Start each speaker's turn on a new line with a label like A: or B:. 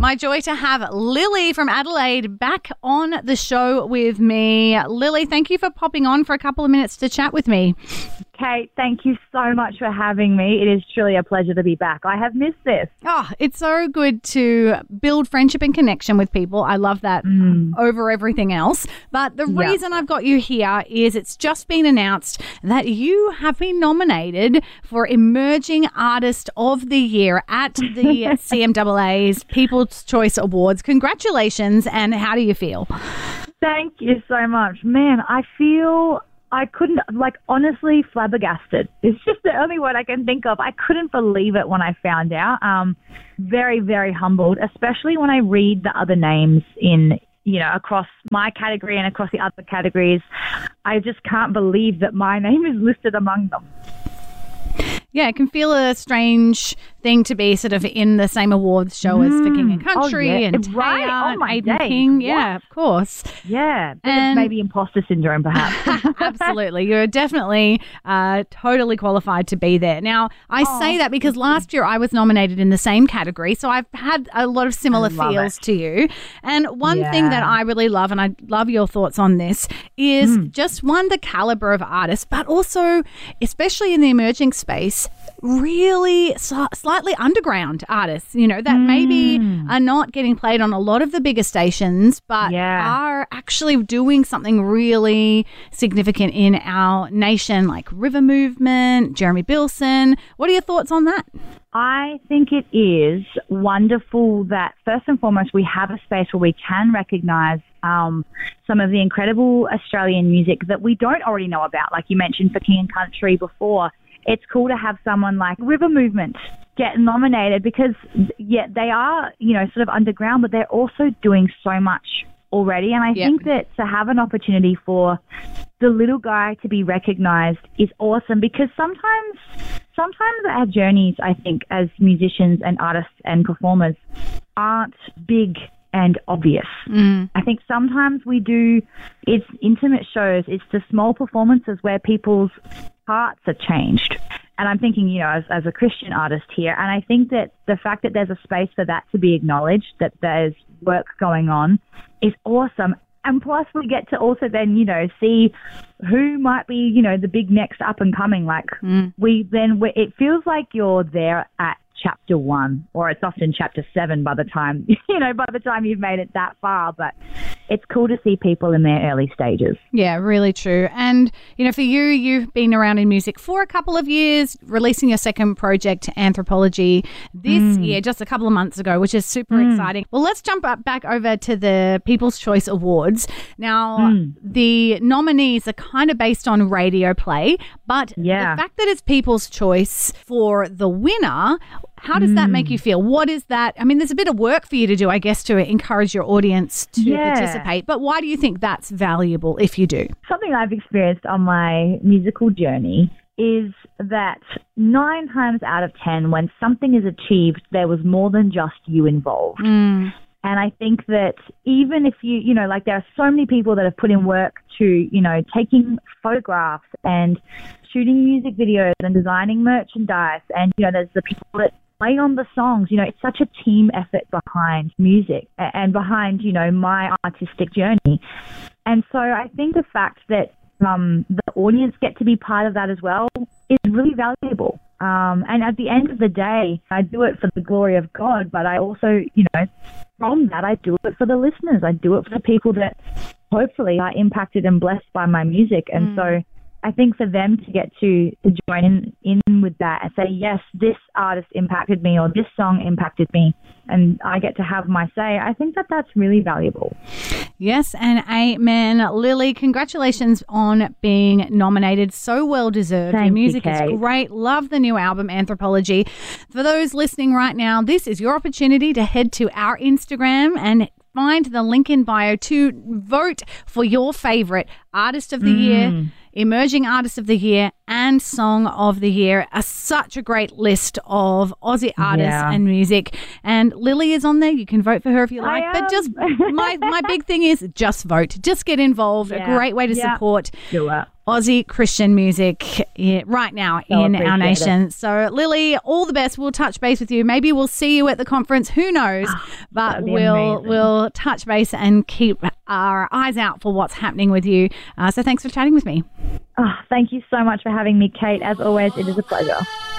A: My joy to have Lily from Adelaide back on the show with me. Lily, thank you for popping on for a couple of minutes to chat with me.
B: Kate, thank you so much for having me. It is truly a pleasure to be back. I have missed this.
A: Oh, it's so good to build friendship and connection with people. I love that over everything else. But the reason I've got you here is it's just been announced that you have been nominated for Emerging Artist of the Year at the CMAA's People's Choice Awards. Congratulations, and how do you feel?
B: Thank you so much. Man, I couldn't, honestly flabbergasted. It's just the only word I can think of. I couldn't believe it when I found out. Very, very humbled, especially when I read the other names across my category and across the other categories. I just can't believe that my name is listed among them.
A: Yeah, it can feel a strange thing to be sort of in the same awards show as For King and Country and Taya and Aiden King. Yeah, of course.
B: Yeah, and maybe imposter syndrome perhaps.
A: Absolutely. You're definitely totally qualified to be there. Now, I say that because last year I was nominated in the same category, so I've had a lot of similar feels to you. And one thing that I really love, and I love your thoughts on this, is just the caliber of artists, but also, especially in the emerging space, really slightly underground artists, that maybe are not getting played on a lot of the bigger stations, but are actually doing something really significant in our nation, like River Movement, Jeremy Bilson. What are your thoughts on that?
B: I think it is wonderful that first and foremost we have a space where we can recognise some of the incredible Australian music that we don't already know about, like you mentioned For King and Country before. It's cool to have someone like River Movement get nominated because, they are, sort of underground, but they're also doing so much already. And I think that to have an opportunity for the little guy to be recognized is awesome because sometimes our journeys, I think, as musicians and artists and performers aren't big and obvious. I think sometimes it's intimate shows, it's the small performances where people's hearts are changed. And I'm thinking, as a Christian artist here, and I think that the fact that there's a space for that to be acknowledged, that there's work going on, is awesome. And plus we get to also then, see who might be, the big next up and coming. It feels like you're there at chapter 1, or it's often chapter 7 by the time you've made it that far. But it's cool to see people in their early stages. Yeah,
A: really true. And, for you've been around in music for a couple of years, releasing your second project, Anthropology, this year, just a couple of months ago, which is super exciting. Well, let's jump back over to the People's Choice Awards. Now, the nominees are kind of based on radio play, but the fact that it's People's Choice for the winner, how does that make you feel? What is that? I mean, there's a bit of work for you to do, I guess, to encourage your audience to participate. But why do you think that's valuable if you do?
B: Something I've experienced on my musical journey is that 9 times out of 10, when something is achieved, there was more than just you involved. And I think that even if there are so many people that have put in work to, taking photographs and shooting music videos and designing merchandise, and, there's the people that play on the songs. It's such a team effort behind music and behind, my artistic journey. And so I think the fact that the audience get to be part of that as well is really valuable. And at the end of the day, I do it for the glory of God, but I also, from that, I do it for the listeners. I do it for the people that hopefully are impacted and blessed by my music. And so I think for them to get to join in with that and say, yes, this artist impacted me or this song impacted me, and I get to have my say, I think that that's really valuable.
A: Yes, and amen. Lily, congratulations on being nominated. So well deserved.
B: Thank
A: Your music
B: you, Kate.
A: is great. Love the new album, Anthropology. For those listening right now, this is your opportunity to head to our Instagram and find the link in bio to vote for your favorite Artist of the Year, Emerging Artist of the Year, and Song of the Year. Such a great list of Aussie artists and music. And Lily is on there. You can vote for her if you like. But just my big thing is just vote. Just get involved. A great way to support Aussie Christian music right now in our nation. So, Lily, all the best. We'll touch base with you. Maybe we'll see you at the conference. Who knows? But we'll touch base and keep our eyes out for what's happening with you. So thanks for chatting with me.
B: Thank you so much for having me, Kate. As always, it is a pleasure.